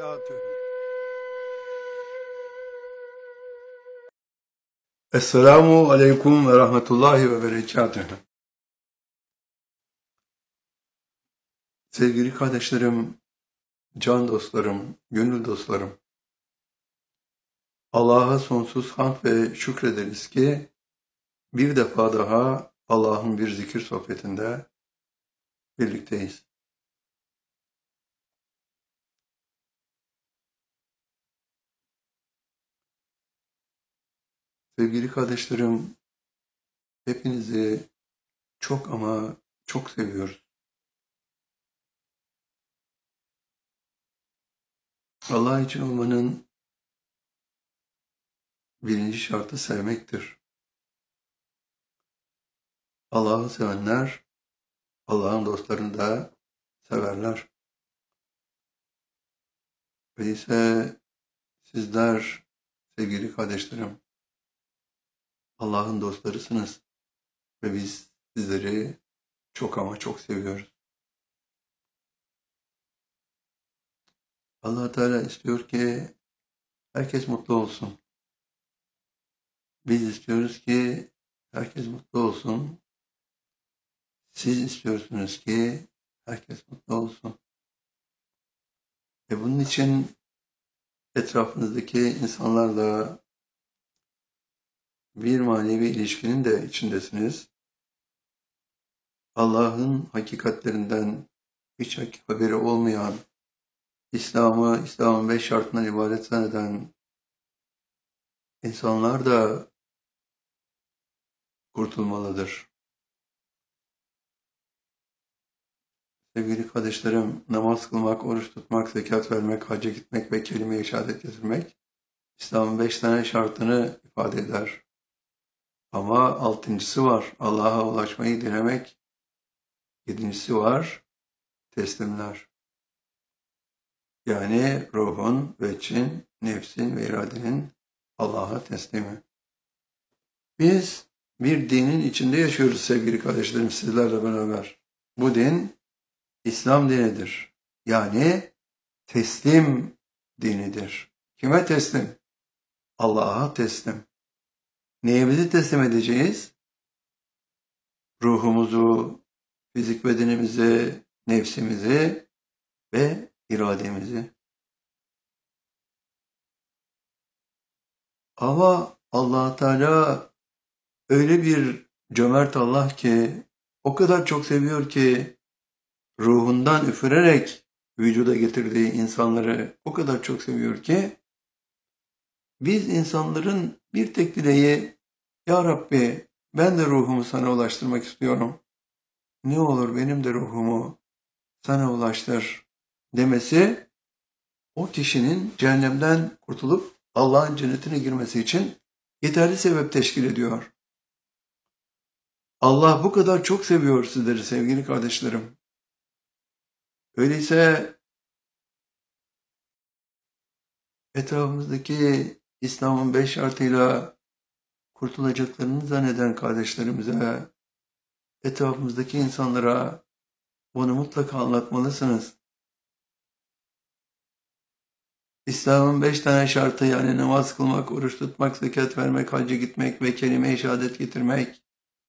وبركاته. Esselamu Aleyküm ve Rahmetullahi ve Berekatühü. Sevgili kardeşlerim, can dostlarım, gönül dostlarım, Allah'a sonsuz hamd ve şükrederiz ki bir defa daha Allah'ın bir zikir sohbetinde birlikteyiz. Sevgili kardeşlerim, hepinizi çok ama çok seviyoruz. Allah için olmanın birinci şartı sevmektir. Allah'ı sevenler, Allah'ın dostlarını da severler. Öyleyse sizler, sevgili kardeşlerim, Allah'ın dostlarısınız ve biz sizleri çok ama çok seviyoruz. Allah Teala istiyor ki herkes mutlu olsun. Biz istiyoruz ki herkes mutlu olsun. Siz istiyorsunuz ki herkes mutlu olsun. Bunun için etrafınızdaki insanlarla bir manevi ilişkinin de içindesiniz. Allah'ın hakikatlerinden hiç haberi olmayan, İslam'ın 5 şartından ibaret zanneden insanlar da kurtulmalıdır. Sevgili kardeşlerim, namaz kılmak, oruç tutmak, zekat vermek, hacca gitmek ve kelime-i şehadet getirmek, İslam'ın 5 tane şartını ifade eder. Ama altıncısı var, Allah'a ulaşmayı dilemek. Yedincisi var, teslimler. Yani ruhun, veçin, nefsin ve iradenin Allah'a teslimi. Biz bir dinin içinde yaşıyoruz sevgili kardeşlerim, sizlerle beraber. Bu din İslam dinidir. Yani teslim dinidir. Kime teslim? Allah'a teslim. Neyimizi teslim edeceğiz? Ruhumuzu, fizik bedenimizi, nefsimizi ve irademizi. Ama Allah Teala öyle bir cömert Allah ki, o kadar çok seviyor ki, ruhundan üfürerek vücuda getirdiği insanları o kadar çok seviyor ki, biz insanların bir tek dileği, Ya Rabbi ben de ruhumu sana ulaştırmak istiyorum. Ne olur benim de ruhumu sana ulaştır demesi, o kişinin cehennemden kurtulup Allah'ın cennetine girmesi için yeterli sebep teşkil ediyor. Allah bu kadar çok seviyor sizleri sevgili kardeşlerim. Öyleyse etrafımızdaki İslam'ın 5 şartıyla kurtulacaklarını zanneden kardeşlerimize, etrafımızdaki insanlara bunu mutlaka anlatmalısınız. İslam'ın 5 tane şartı, yani namaz kılmak, oruç tutmak, zekat vermek, hacca gitmek ve kelime-i şehadet getirmek,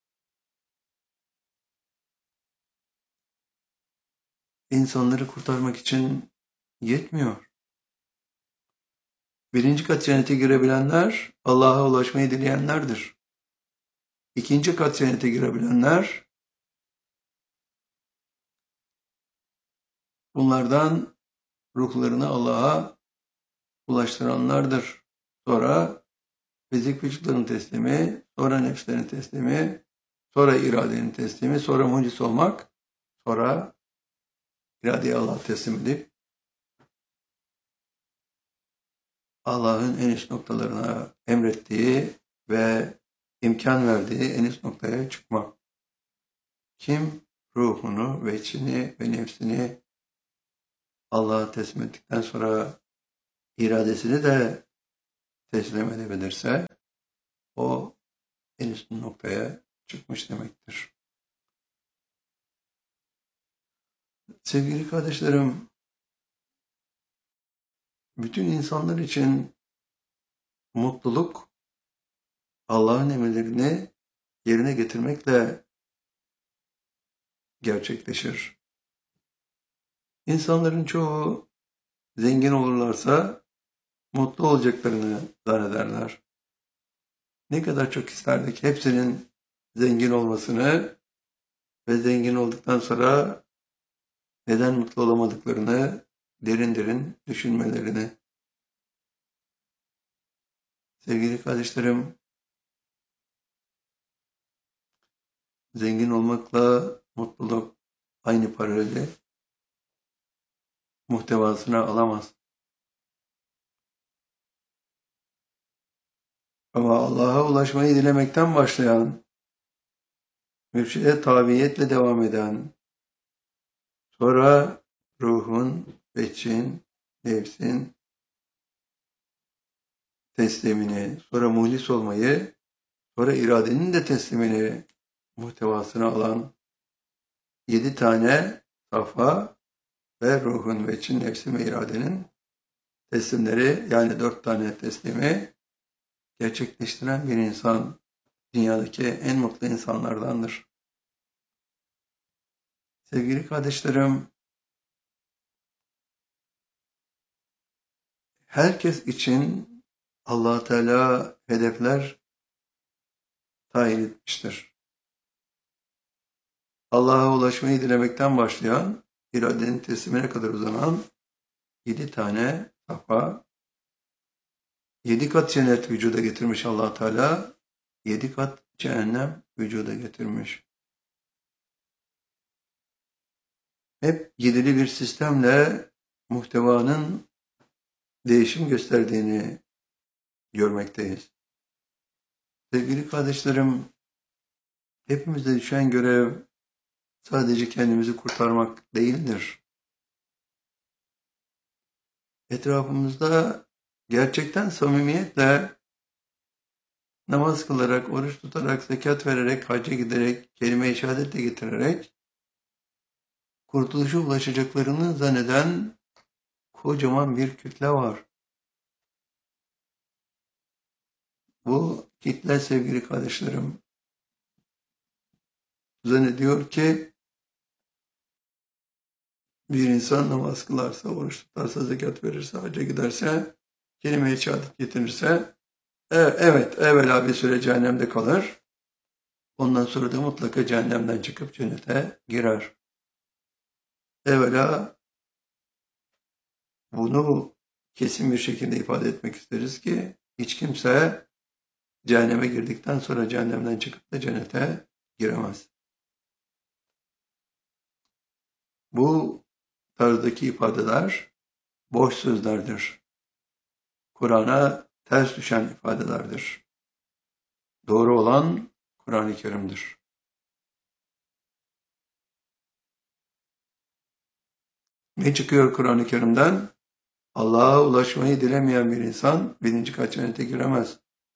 insanları kurtarmak için yetmiyor. Birinci kat cennete girebilenler, Allah'a ulaşmayı dileyenlerdir. İkinci kat cennete girebilenler, bunlardan ruhlarını Allah'a ulaştıranlardır. Sonra fizik vücutların teslimi, sonra nefslerin teslimi, sonra iradenin teslimi, sonra mucis olmak, sonra iradeyi Allah'a teslim edip Allah'ın en üst noktalarına emrettiği ve imkan verdiği en üst noktaya çıkmak. Kim ruhunu ve içini ve nefsini Allah'a teslim ettikten sonra iradesini de teslim edebilirse, o en üst noktaya çıkmış demektir. Sevgili kardeşlerim, bütün insanlar için mutluluk Allah'ın emirlerini yerine getirmekle gerçekleşir. İnsanların çoğu zengin olurlarsa mutlu olacaklarını zannederler. Ne kadar çok isterdik hepsinin zengin olmasını ve zengin olduktan sonra neden mutlu olamadıklarını derin derin düşünmelerini. Sevgili kardeşlerim, zengin olmakla mutluluk aynı paralelde muhtevasına alamaz. Ama Allah'a ulaşmayı dilemekten başlayan, mürşide tabiiyetle devam eden, sonra ruhun, veçin, nefsin teslimini, sonra muhlis olmayı, sonra iradenin de teslimini muhtevasına alan 7 tane safa ve ruhun, veçin, nefsin ve iradenin teslimleri, yani 4 tane teslimi gerçekleştiren bir insan dünyadaki en mutlu insanlardandır. Sevgili kardeşlerim, herkes için Allah Teala hedefler tayin etmiştir. Allah'a ulaşmayı dilemekten başlayan, iradenin teslimine kadar uzanan 7 tane safa, 7 kat cennet vücuda getirmiş Allah Teala, 7 kat cehennem vücuda getirmiş. Hep yedili bir sistemle muhtevanın değişim gösterdiğini görmekteyiz. Sevgili kardeşlerim, hepimize düşen görev sadece kendimizi kurtarmak değildir. Etrafımızda gerçekten samimiyetle namaz kılarak, oruç tutarak, zekat vererek, hacca giderek, kelime-i şehadetle getirerek kurtuluşa ulaşacaklarını zanneden kocaman bir kitle var. Bu kitle sevgili kardeşlerim zannediyor ki bir insan namaz kılarsa, oruç tutarsa, zekat verirse, hacca giderse, kelime-i şehadet getirirse, evet evvela bir süre cehennemde kalır. Ondan sonra da mutlaka cehennemden çıkıp cennete girer. Evvela bunu kesin bir şekilde ifade etmek isteriz ki hiç kimse cehenneme girdikten sonra cehennemden çıkıp da cennete giremez. Bu tarzdaki ifadeler boş sözlerdir. Kur'an'a ters düşen ifadelerdir. Doğru olan Kur'an-ı Kerim'dir. Ne çıkıyor Kur'an-ı Kerim'den? Allah'a ulaşmayı dilemeyen bir insan 1. kat cennete giremez.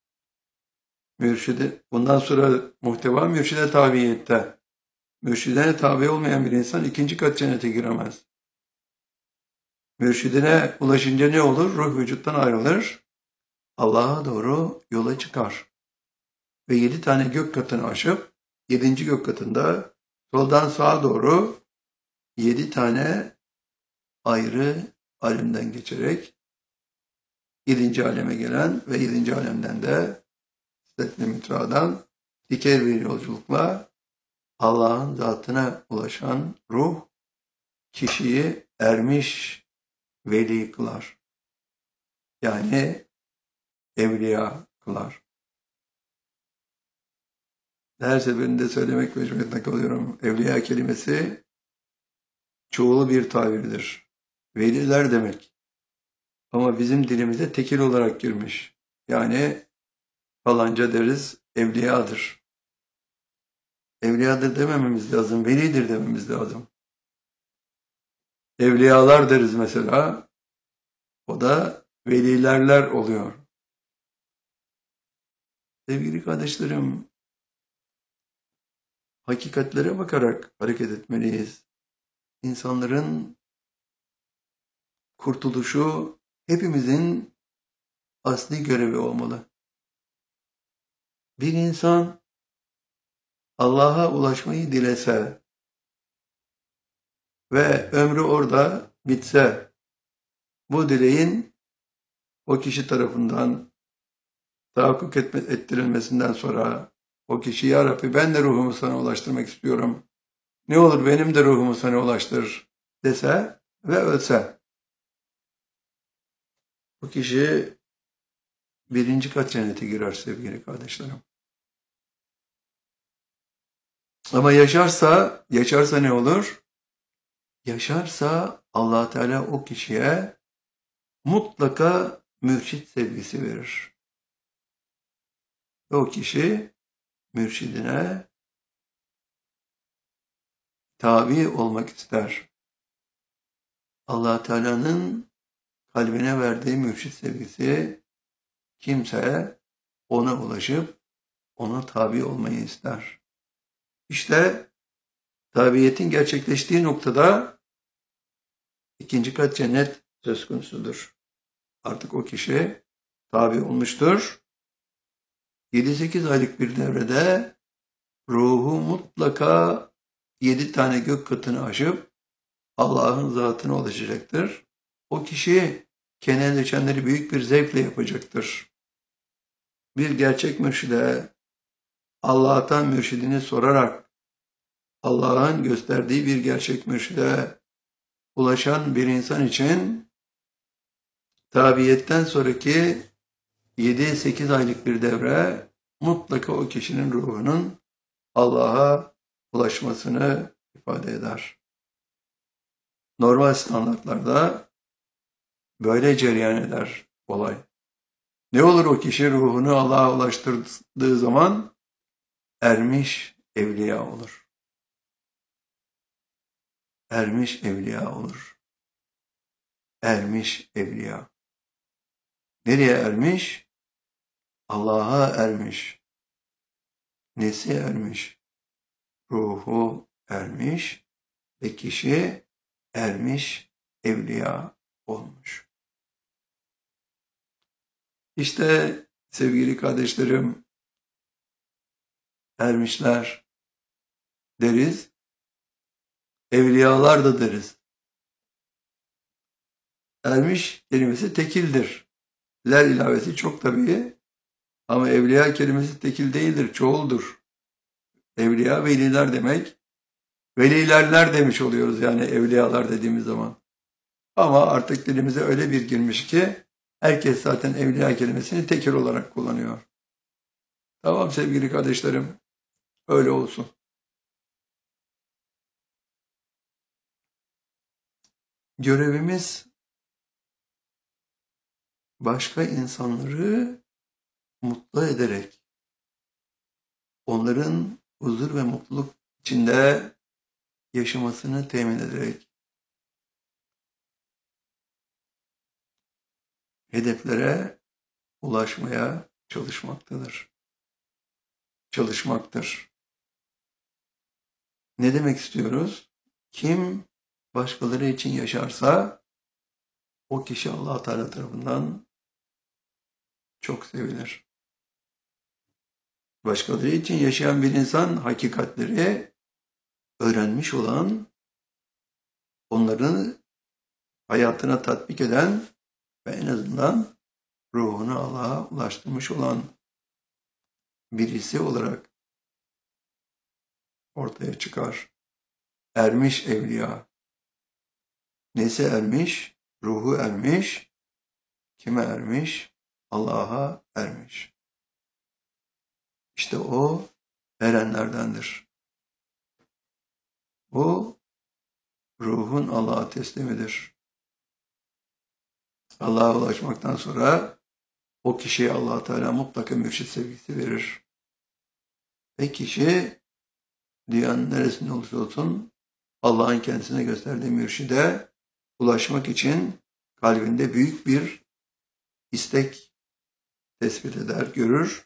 Bundan sonra muhteva mürşide tabiyette. Mürşidine tabi olmayan bir insan 2. kat cennete giremez. Mürşidine ulaşınca ne olur? Ruh vücuttan ayrılır. Allah'a doğru yola çıkar. Ve 7 tane gök katını aşıp 7. gök katında soldan sağa doğru 7 tane ayrı alemden geçerek 7. aleme gelen ve 7. alemden de Sidret-i Münteha'dan diker bir yolculukla Allah'ın zatına ulaşan ruh kişiyi ermiş veli kılar. Yani evliya kılar. Her seferinde söylemek mecburiyetinde kalıyorum. Evliya kelimesi çoğulu bir tabirdir. Veliler demek. Ama bizim dilimize tekil olarak girmiş. Yani falanca deriz evliyadır. Evliyadır demememiz lazım, velidir dememiz lazım. Evliyalar deriz mesela, o da velilerler oluyor. Sevgili kardeşlerim, hakikatlere bakarak hareket etmeliyiz. İnsanların kurtuluşu hepimizin asli görevi olmalı. Bir insan Allah'a ulaşmayı dilese ve ömrü orada bitse, bu dileğin o kişi tarafından tahakkuk ettirilmesinden sonra o kişi, ya Rabbi ben de ruhumu sana ulaştırmak istiyorum, ne olur benim de ruhumu sana ulaştır dese ve ölse, bu kişi 1. kat cennete girer sevgili kardeşlerim. Ama yaşarsa ne olur? Yaşarsa Allah Teala o kişiye mutlaka mürşit sevgisi verir. Ve o kişi mürşidine tabi olmak ister. Allah Teala'nın kalbine verdiği mürşit sevgisi, kimse ona ulaşıp ona tabi olmayı ister. İşte tabiyetin gerçekleştiği noktada 2. kat cennet söz konusudur. Artık o kişi tabi olmuştur. 7-8 aylık bir devrede ruhu mutlaka 7 tane gök katını aşıp Allah'ın zatına ulaşacaktır. O kişi kenelleşenleri büyük bir zevkle yapacaktır. Bir gerçek mürşide Allah'tan mürşidini sorarak Allah'ın gösterdiği bir gerçek mürşide ulaşan bir insan için tabiyetten sonraki 7-8 aylık bir devre mutlaka o kişinin ruhunun Allah'a ulaşmasını ifade eder. Normal standartlarda böyle cereyan eder olay. Ne olur o kişi ruhunu Allah'a ulaştırdığı zaman ermiş evliya olur. Ermiş evliya olur. Ermiş evliya. Nereye ermiş? Allah'a ermiş. Nesi ermiş? Ruhu ermiş ve kişi ermiş evliya olmuş. İşte sevgili kardeşlerim, ermişler deriz, evliyalar da deriz. Ermiş kelimesi tekildir. Ler ilavesi çok tabii ama evliya kelimesi tekil değildir, çoğuldur. Evliya veliler demek. Velilerler demiş oluyoruz yani evliyalar dediğimiz zaman. Ama artık dilimize öyle bir girmiş ki herkes zaten evliya kelimesini tekil olarak kullanıyor. Tamam sevgili kardeşlerim, öyle olsun. Görevimiz başka insanları mutlu ederek, onların huzur ve mutluluk içinde yaşamasını temin ederek, hedeflere ulaşmaya çalışmaktır. Ne demek istiyoruz? Kim başkaları için yaşarsa o kişi Allah Teala tarafından çok sevilir. Başkaları için yaşayan bir insan hakikatleri öğrenmiş olan, onların hayatına tatbik eden ve en azından ruhunu Allah'a ulaştırmış olan birisi olarak ortaya çıkar. Ermiş evliya. Nesi ermiş? Ruhu ermiş. Kime ermiş? Allah'a ermiş. İşte o erenlerdendir. O ruhun Allah'a teslimidir. Allah'a ulaşmaktan sonra o kişiye Allah Teala mutlaka mürşit sevgisi verir. Ve kişi dünyanın neresinde olursa olsun Allah'ın kendisine gösterdiği mürşide ulaşmak için kalbinde büyük bir istek tespit eder, görür